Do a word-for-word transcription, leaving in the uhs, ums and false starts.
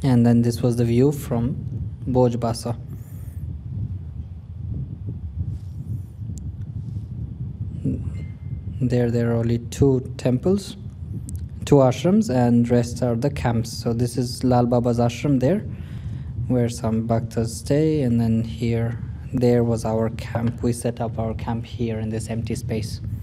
And then this was the view from Bhojbasa. There, there are only two temples, two ashrams, and rest are the camps. So this is Lal Baba's ashram there, where some bhaktas stay, and then here, there was our camp. We set up our camp here in this empty space.